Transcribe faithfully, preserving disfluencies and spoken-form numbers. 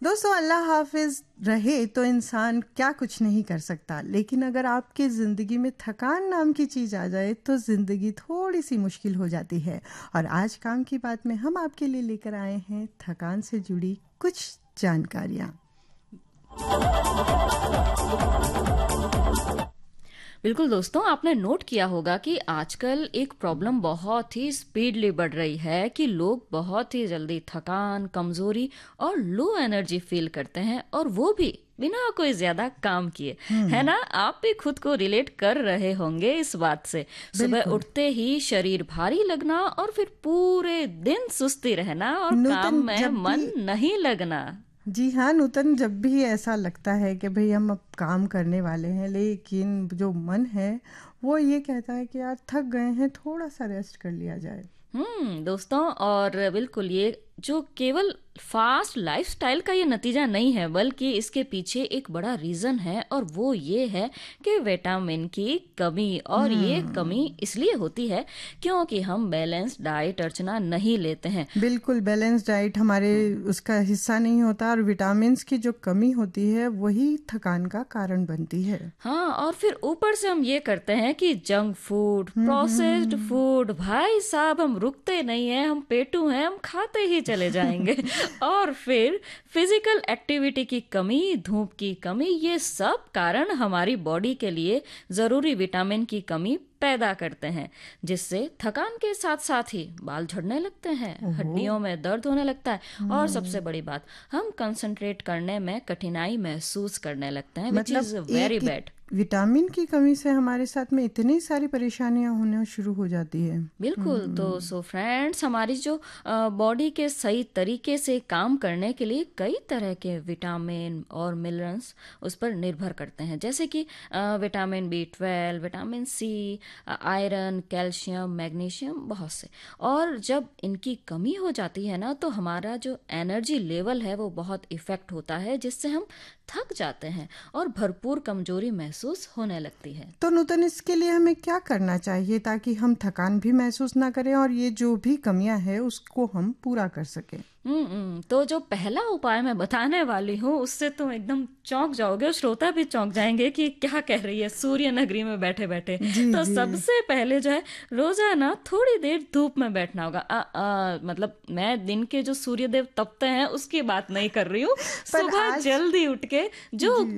दोस्तों, अल्लाह हाफिज रहे तो इंसान क्या कुछ नहीं कर सकता, लेकिन अगर आपकी ज़िंदगी में थकान नाम की चीज़ आ जाए तो ज़िंदगी थोड़ी सी मुश्किल हो जाती है। और आज काम की बात में हम आपके लिए लेकर आए हैं थकान से जुड़ी कुछ जानकारियाँ। बिल्कुल दोस्तों, आपने नोट किया होगा कि आजकल एक प्रॉब्लम बहुत ही स्पीडली बढ़ रही है कि लोग बहुत ही जल्दी थकान, कमजोरी और लो एनर्जी फील करते हैं, और वो भी बिना कोई ज्यादा काम किए। है ना? आप भी खुद को रिलेट कर रहे होंगे इस बात से। सुबह उठते ही शरीर भारी लगना और फिर पूरे दिन सुस्ती रहना और काम में मन नहीं लगना। जी हाँ नूतन, जब भी ऐसा लगता है कि भाई हम अब काम करने वाले हैं, लेकिन जो मन है वो ये कहता है कि यार थक गए हैं, थोड़ा सा रेस्ट कर लिया जाए। हम्म दोस्तों, और बिल्कुल ये जो केवल फास्ट लाइफस्टाइल का ये नतीजा नहीं है, बल्कि इसके पीछे एक बड़ा रीजन है, और वो ये है कि विटामिन की कमी। और ये कमी इसलिए होती है क्योंकि हम बैलेंस डाइट अर्चना नहीं लेते हैं। बिल्कुल, बैलेंस डाइट हमारे उसका हिस्सा नहीं होता, और विटामिन की जो कमी होती है वही थकान का कारण बनती है। हाँ, और फिर ऊपर से हम ये करते हैं कि जंक फूड, प्रोसेस्ड फूड, भाई साहब हम रुकते नहीं है, हम पेटू हैं, हम खाते ही चले जाएंगे। और फिर फिजिकल एक्टिविटी की कमी, धूप की कमी, ये सब कारण हमारी बॉडी के लिए जरूरी विटामिन की कमी पैदा करते हैं, जिससे थकान के साथ साथ ही बाल झड़ने लगते हैं, हड्डियों में दर्द होने लगता है, और सबसे बड़ी बात, हम कंसंट्रेट करने में कठिनाई महसूस करने लगते हैं, which is very bad. Vitamin की कमी से हमारे साथ में इतनी सारी परेशानियां होना शुरू हो जाती है। बिल्कुल। तो सो फ्रेंड्स, हमारी जो बॉडी के सही तरीके से काम करने के लिए कई तरह के विटामिन और मिनरल्स उस पर निर्भर करते हैं, जैसे कि vitamin B twelve, vitamin C, iron, calcium, magnesium, बहुत से। और जब इनकी कमी हो जाती है ना, तो हमारा जो एनर्जी लेवल है वो बहुत इफेक्ट होता है, जिससे हम थक जाते हैं और भरपूर कमजोरी महसूस होने लगती है। तो नूतन, इसके लिए हमें क्या करना चाहिए ताकि हम थकान भी महसूस ना करें और ये जो भी कमियां हैं उसको हम पूरा कर सकें? हम्म तो जो पहला उपाय मैं बताने वाली हूँ, उससे तुम एकदम चौंक जाओगे और श्रोता भी चौंक जाएंगे कि क्या कह रही है सूर्य नगरी में बैठे बैठे। तो जी। सबसे पहले जो है, रोजाना थोड़ी देर धूप में बैठना होगा। आ, आ, मतलब मैं दिन के जो सूर्यदेव तपते हैं उसकी बात नहीं कर रही हूँ, सुबह जल्दी उठ के जो